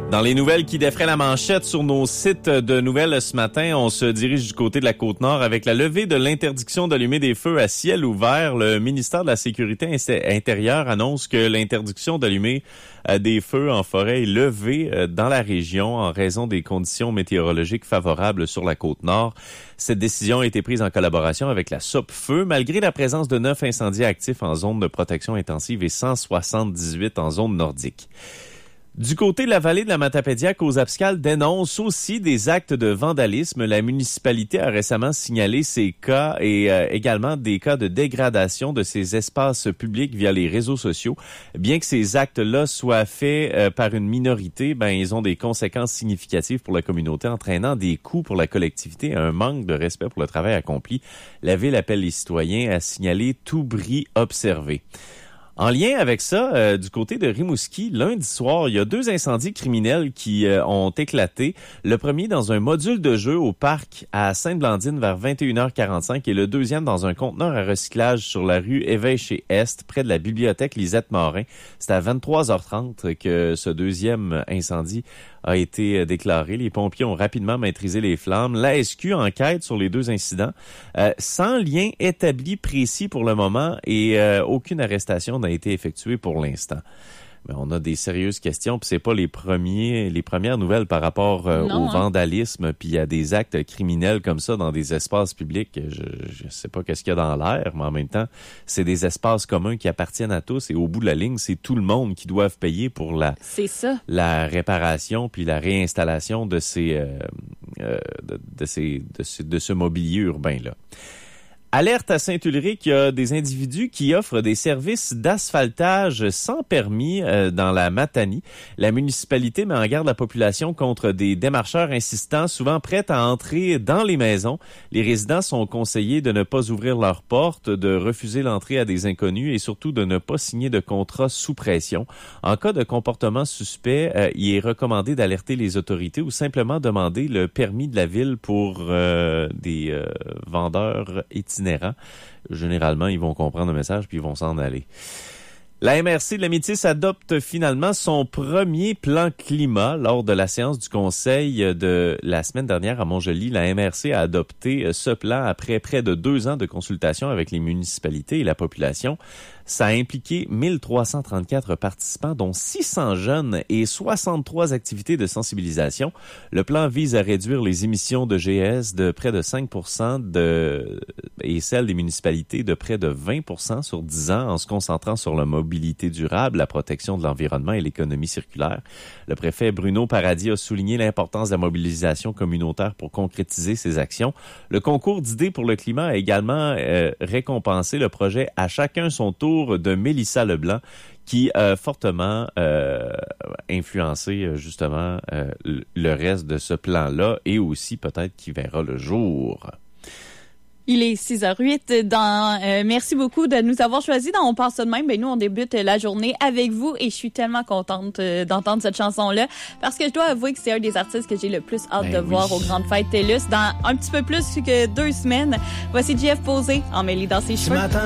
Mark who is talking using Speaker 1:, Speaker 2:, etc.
Speaker 1: Dans les nouvelles qui défraient la manchette sur nos sites de nouvelles ce matin, on se dirige du côté de la Côte-Nord avec la levée de l'interdiction d'allumer des feux à ciel ouvert. Le ministère de la Sécurité intérieure annonce que l'interdiction d'allumer des feux en forêt est levée dans la région en raison des conditions météorologiques favorables sur la Côte-Nord. Cette décision a été prise en collaboration avec la SOPFEU, malgré la présence de 9 incendies actifs en zone de protection intensive et 178 en zone nordique. Du côté de la vallée de la Matapédiac, aux Abscales dénonce aussi des actes de vandalisme. La municipalité a récemment signalé ces cas et également des cas de dégradation de ces espaces publics via les réseaux sociaux. Bien que ces actes-là soient faits par une minorité, ils ont des conséquences significatives pour la communauté, entraînant des coûts pour la collectivité et un manque de respect pour le travail accompli. La Ville appelle les citoyens à signaler tout bris observé. En lien avec ça, du côté de Rimouski, lundi soir, il y a 2 incendies criminels qui ont éclaté. Le premier dans un module de jeu au parc à Sainte-Blandine vers 21h45 et le deuxième dans un conteneur à recyclage sur la rue Évêché-Est, près de la bibliothèque Lisette-Morin. C'est à 23h30 que ce deuxième incendie a été déclaré. Les pompiers ont rapidement maîtrisé les flammes. La SQ enquête sur les 2 incidents sans lien établi précis pour le moment et aucune arrestation n'a été effectuée pour l'instant. Mais on a des sérieuses questions, puis c'est pas les premières nouvelles par rapport au vandalisme, puis il y a des actes criminels comme ça dans des espaces publics. Je sais pas qu'est-ce qu'il y a dans l'air, mais en même temps, c'est des espaces communs qui appartiennent à tous et au bout de la ligne, c'est tout le monde qui doit payer pour la réparation puis la réinstallation de ce mobilier urbain là. Alerte à Saint-Ulrich, il y a des individus qui offrent des services d'asphaltage sans permis dans la Matanie. La municipalité met en garde la population contre des démarcheurs insistants, souvent prêts à entrer dans les maisons. Les résidents sont conseillés de ne pas ouvrir leurs portes, de refuser l'entrée à des inconnus et surtout de ne pas signer de contrat sous pression. En cas de comportement suspect, il est recommandé d'alerter les autorités ou simplement demander le permis de la ville pour des vendeurs itinérants. Généralement, ils vont comprendre le message puis ils vont s'en aller. La MRC de la Métis adopte finalement son premier plan climat lors de la séance du conseil de la semaine dernière à Montjoly. La MRC a adopté ce plan après près de 2 ans de consultation avec les municipalités et la population. Ça a impliqué 1334 participants, dont 600 jeunes et 63 activités de sensibilisation. Le plan vise à réduire les émissions de GES de près de 5% et celles des municipalités de près de 20% sur 10 ans en se concentrant sur la mobilité durable, la protection de l'environnement et l'économie circulaire. Le préfet Bruno Paradis a souligné l'importance de la mobilisation communautaire pour concrétiser ces actions. Le concours d'idées pour le climat a également récompensé le projet « À chacun son tour » de Mélissa Leblanc, qui a fortement influencé justement le reste de ce plan-là et aussi peut-être qui verra le jour.
Speaker 2: Il est 6h08. Merci beaucoup de nous avoir choisis. On passe ça de même. Nous, on débute la journée avec vous et je suis tellement contente d'entendre cette chanson-là parce que je dois avouer que c'est un des artistes que j'ai le plus hâte de voir aux Grandes Fêtes TELUS dans un petit peu plus que 2 semaines. Voici Jeff Posé emmêlé dans ses cheveux.